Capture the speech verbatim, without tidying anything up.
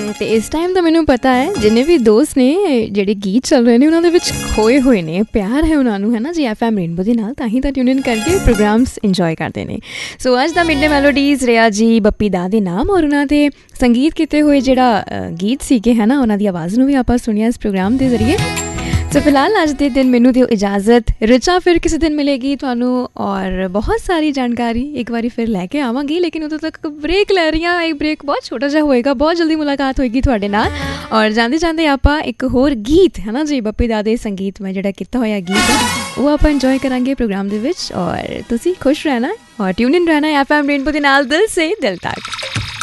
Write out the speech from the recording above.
ਅਤੇ ਇਸ ਟਾਈਮ ਤਾਂ ਮੈਨੂੰ ਪਤਾ ਹੈ ਜਿੰਨੇ ਵੀ ਦੋਸਤ ਨੇ ਜਿਹੜੇ ਗੀਤ ਚੱਲ ਰਹੇ ਨੇ ਉਹਨਾਂ ਦੇ ਵਿੱਚ ਖੋਏ ਹੋਏ ਨੇ, ਪਿਆਰ ਹੈ ਉਹਨਾਂ ਨੂੰ, ਹੈ ਨਾ ਜੀ, ਐਫ ਐਮ ਰੇਨਬੋ ਦੇ ਨਾਲ, ਤਾਂ ਹੀ ਤਾਂ ਟਿਊਨ ਕਰਕੇ ਪ੍ਰੋਗਰਾਮਸ ਇੰਜੋਏ ਕਰਦੇ ਨੇ। ਸੋ ਅੱਜ ਦਾ ਮਿਡ ਡੇ ਮੈਲੋਡੀਜ਼ ਰਿਹਾ ਜੀ ਬੱਪੀ ਦਾ ਦੇ ਨਾਮ, ਔਰ ਉਹਨਾਂ ਦੇ ਸੰਗੀਤ ਕੀਤੇ ਹੋਏ ਜਿਹੜਾ ਗੀਤ ਸੀਗੇ, ਹੈ ਨਾ, ਉਹਨਾਂ ਦੀ ਆਵਾਜ਼ ਨੂੰ ਵੀ ਆਪਾਂ ਸੁਣਿਆ ਇਸ ਪ੍ਰੋਗਰਾਮ ਦੇ ਜ਼ਰੀਏ। ਸੋ ਫਿਲਹਾਲ ਅੱਜ ਦੇ ਦਿਨ ਮੈਨੂੰ ਦਿਓ ਇਜਾਜ਼ਤ, ਰਿਚਾ ਫਿਰ ਕਿਸੇ ਦਿਨ ਮਿਲੇਗੀ ਤੁਹਾਨੂੰ, ਔਰ ਬਹੁਤ ਸਾਰੀ ਜਾਣਕਾਰੀ ਇੱਕ ਵਾਰੀ ਫਿਰ ਲੈ ਕੇ ਆਵਾਂਗੀ, ਲੇਕਿਨ ਉਦੋਂ ਤੱਕ ਬ੍ਰੇਕ ਲੈ ਰਹੀ ਹਾਂ। ਇਹ ਬ੍ਰੇਕ ਬਹੁਤ ਛੋਟਾ ਜਿਹਾ ਹੋਏਗਾ, ਬਹੁਤ ਜਲਦੀ ਮੁਲਾਕਾਤ ਹੋਏਗੀ ਤੁਹਾਡੇ ਨਾਲ। ਔਰ ਜਾਂਦੇ ਜਾਂਦੇ ਆਪਾਂ ਇੱਕ ਹੋਰ ਗੀਤ, ਹੈ ਨਾ ਜੀ, ਬੱਪੀ ਦਾ ਦੇ ਸੰਗੀਤ ਮੈਂ ਜਿਹੜਾ ਕੀਤਾ ਹੋਇਆ ਗੀਤ ਹੈ ਉਹ ਆਪਾਂ ਇੰਜੋਏ ਕਰਾਂਗੇ ਪ੍ਰੋਗਰਾਮ ਦੇ ਵਿੱਚ। ਔਰ ਤੁਸੀਂ ਖੁਸ਼ ਰਹਿਣਾ ਔਰ ਟਿਊਨ ਇਨ ਰਹਿਣਾ ਐਫ ਐਮ ਰੇਨਬੋ ਦੇ ਨਾਲ, ਦਿਲ ਸੇ ਦਿਲ ਤੱਕ।